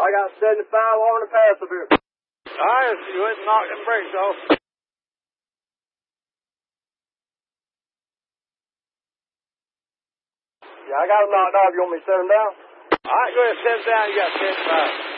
I got 75 on the pass up here. All right, let's go ahead and knock them brakes off. Yeah, I got them knocked off. You want me to set them down? All right, go ahead and set them down. You got 75.